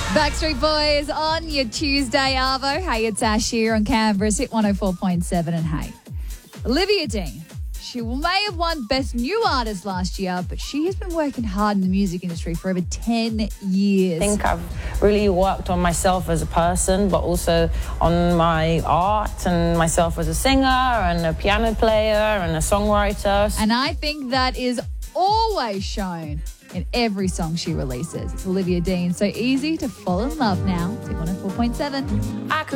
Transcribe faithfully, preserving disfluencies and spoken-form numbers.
Backstreet Boys on your Tuesday, Arvo. Hey, it's Ash here on Canberra's Hit one oh four point seven. And hey, Olivia Dean. She may have won Best New Artist last year, but she has been working hard in the music industry for over ten years. I think I've really worked on myself as a person, but also on my art and myself as a singer and a piano player and a songwriter. And I think that is always shown in every song she releases. It's Olivia Dean. So easy to fall in love now. Hit one oh four point seven. I could